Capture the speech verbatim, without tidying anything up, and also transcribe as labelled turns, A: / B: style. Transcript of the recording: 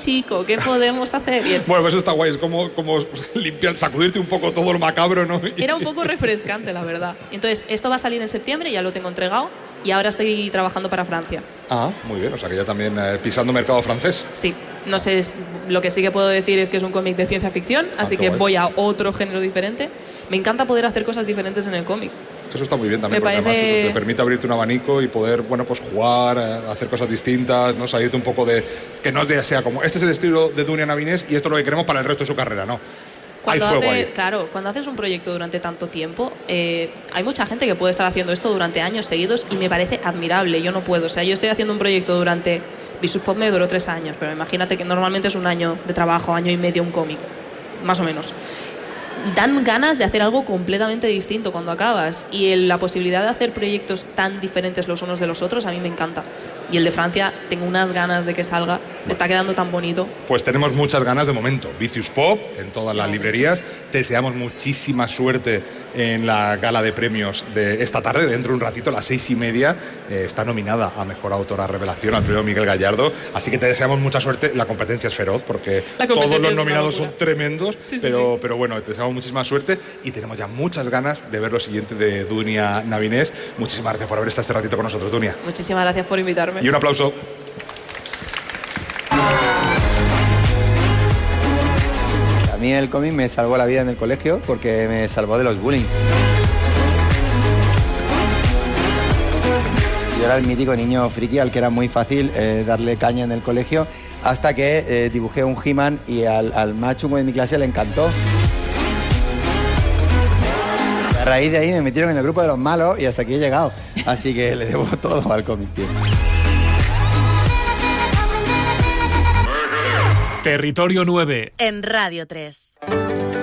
A: chico, ¿qué podemos hacer? Y el...
B: Bueno, pues eso está guay, es como, como limpiar, sacudirte un poco todo lo macabro, ¿no?
A: Era un poco refrescante, la verdad. Entonces, esto va a salir en septiembre, ya lo tengo entregado, y ahora estoy trabajando para Francia.
B: Ah, muy bien, o sea que ya también eh, pisando mercado francés.
A: Sí, no sé, lo que sí que puedo decir es que es un cómic de ciencia ficción,
B: Ah,
A: así que
B: guay.
A: voy a otro género diferente. Me encanta poder hacer cosas diferentes en el cómic.
B: Eso está muy bien también,
A: Me
B: porque
A: parece...
B: además eso te permite abrirte un abanico y poder, bueno, pues jugar, eh, hacer cosas distintas, ¿no? Salirte un poco de... Que no sea como, este es el estilo de Dunia Navinés y esto es lo que queremos para el resto de su carrera, ¿no?
A: Cuando,
B: hay fuego
A: hace,
B: ahí.
A: claro, cuando haces un proyecto durante tanto tiempo, eh, hay mucha gente que puede estar haciendo esto durante años seguidos y me parece admirable. Yo no puedo. O sea, yo estoy haciendo un proyecto durante... Visus Pop me duró tres años, pero imagínate que normalmente es un año de trabajo, año y medio un cómic, más o menos. Dan ganas de hacer algo completamente distinto cuando acabas, y el, la posibilidad de hacer proyectos tan diferentes los unos de los otros a mí me encanta. Y el de Francia, tengo unas ganas de que salga, me está quedando tan bonito.
B: Pues tenemos muchas ganas de momento. Vicious Pop en todas las librerías. Te deseamos muchísima suerte en la gala de premios de esta tarde, dentro de un ratito, a las seis y media. Eh, está nominada a Mejor Autora Revelación, al premio Miguel Gallardo. Así que te deseamos mucha suerte. La competencia es feroz, porque todos los nominados son tremendos. Sí, sí, pero, sí. pero bueno, te deseamos muchísima suerte y tenemos ya muchas ganas de ver lo siguiente de Dunia Navinés. Muchísimas gracias por haber estado este ratito con nosotros, Dunia.
A: Muchísimas gracias por invitarme.
B: Y un aplauso.
C: A mí el cómic me salvó la vida en el colegio porque me salvó de los bullying. Yo era el mítico niño friki al que era muy fácil eh, darle caña en el colegio, hasta que eh, dibujé un He-Man y al, al más chungo de mi clase le encantó. A raíz de ahí me metieron en el grupo de los malos y hasta aquí he llegado. Así que le debo todo al cómic, tío.
D: Territorio nueve.
E: En Radio tres.